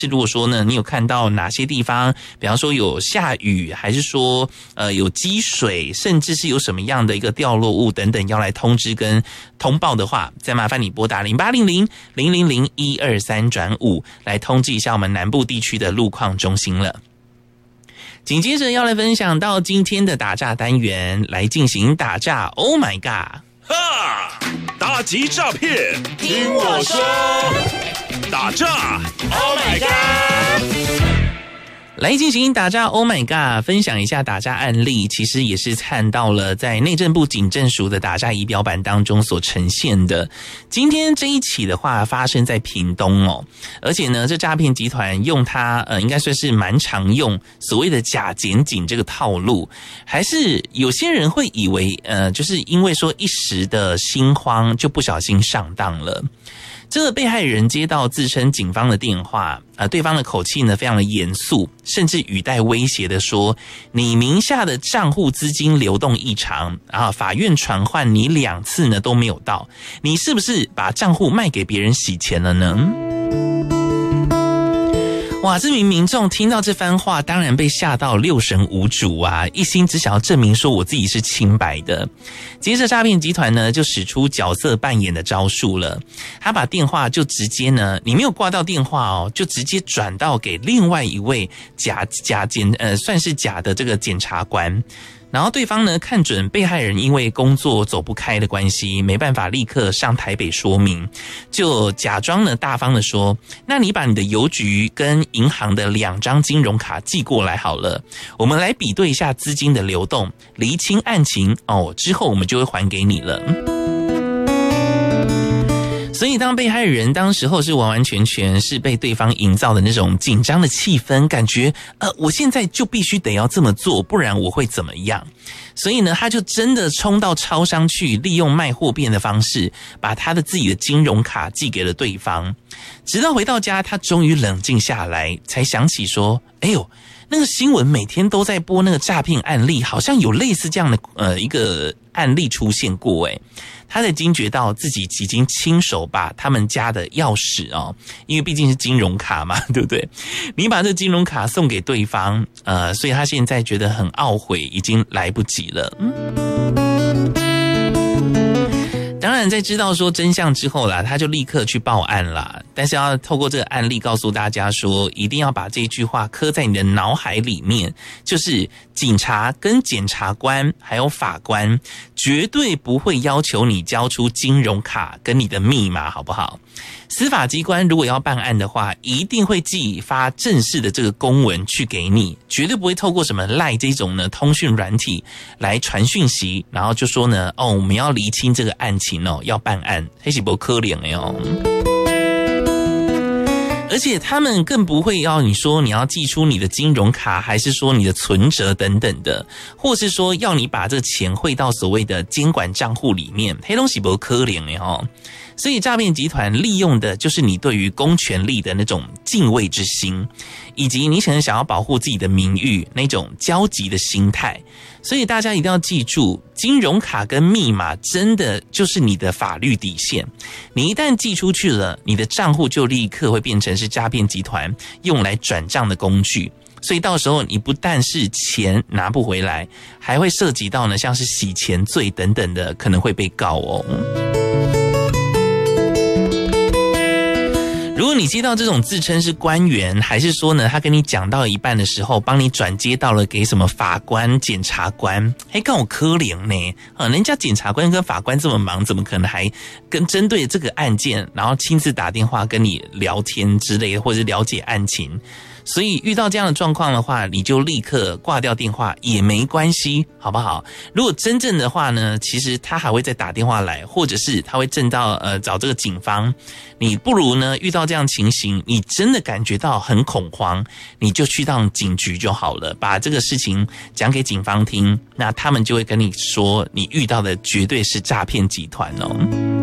如果说呢，你有看到哪些地方，比方说有下雨，还是说有积水，甚至是有什么样的一个掉落物等等，要来通知跟通报的话，再麻烦你拨打0800-000-123-5来通知一下我们南部地区的路况中心了。紧接着要来分享到今天的打诈单元，来进行打诈 Oh my God， 哈！打击诈骗，听我说，打诈 Oh my God！ 来进行打诈 Oh my God， 分享一下打诈案例，其实也是看到了在内政部警政署的打诈仪表板当中所呈现的。今天这一起的话发生在屏东哦，而且呢这诈骗集团用它应该算是蛮常用所谓的假检警这个套路，还是有些人会以为就是因为说一时的心慌就不小心上当了。这个被害人接到自称警方的电话，对方的口气呢非常的严肃，甚至语带威胁的说，你名下的账户资金流动异常，法院传唤你2次呢都没有到，你是不是把账户卖给别人洗钱了呢？哇，这名民众听到这番话，当然被吓到六神无主啊，一心只想要证明说我自己是清白的。接着诈骗集团呢就使出角色扮演的招数了，他把电话就直接呢，你没有挂到电话哦，就直接转到给另外一位算是假的这个检察官。然后对方呢看准被害人因为工作走不开的关系，没办法立刻上台北说明，就假装呢大方的说，那你把你的邮局跟银行的2张金融卡寄过来好了，我们来比对一下资金的流动，厘清案情哦，之后我们就会还给你了。所以当被害人当时候是完完全全是被对方营造的那种紧张的气氛，感觉我现在就必须得要这么做，不然我会怎么样。所以呢他就真的冲到超商去，利用卖货变的方式把他的自己的金融卡寄给了对方。直到回到家他终于冷静下来，才想起说，哎呦，那个新闻每天都在播那个诈骗案例，好像有类似这样的一个案例出现过诶。他才惊觉到自己已经亲手把他们家的钥匙哦，因为毕竟是金融卡嘛，对不对？你把这金融卡送给对方，所以他现在觉得很懊悔，已经来不及了。当然在知道说真相之后啦，他就立刻去报案啦。但是要透过这个案例告诉大家说，一定要把这句话刻在你的脑海里面，就是警察跟检察官还有法官绝对不会要求你交出金融卡跟你的密码，好不好？司法机关如果要办案的话，一定会寄发正式的这个公文去给你，绝对不会透过什么 LINE 这种呢通讯软体来传讯息，然后就说呢，我们要厘清这个案情哦，要办案，这是不可能的哦。而且他们更不会要你说你要寄出你的金融卡，还是说你的存折等等的，或是说要你把这个钱汇到所谓的监管账户里面，这东西不可能的哦。所以诈骗集团利用的就是你对于公权力的那种敬畏之心，以及你可能想要保护自己的名誉那种焦急的心态。所以大家一定要记住，金融卡跟密码真的就是你的法律底线，你一旦寄出去了，你的账户就立刻会变成是诈骗集团用来转账的工具。所以到时候你不但是钱拿不回来，还会涉及到呢像是洗钱罪等等的，可能会被告哦。如果你接到这种自称是官员，还是说呢他跟你讲到一半的时候帮你转接到了给什么法官检察官，跟我可怜呢人家检察官跟法官这么忙，怎么可能还跟针对这个案件然后亲自打电话跟你聊天之类的，或者了解案情。所以遇到这样的状况的话，你就立刻挂掉电话也没关系，好不好？如果真正的话呢，其实他还会再打电话来，或者是他会找这个警方。你不如呢遇到这样情形，你真的感觉到很恐慌，你就去到警局就好了，把这个事情讲给警方听，那他们就会跟你说你遇到的绝对是诈骗集团哦。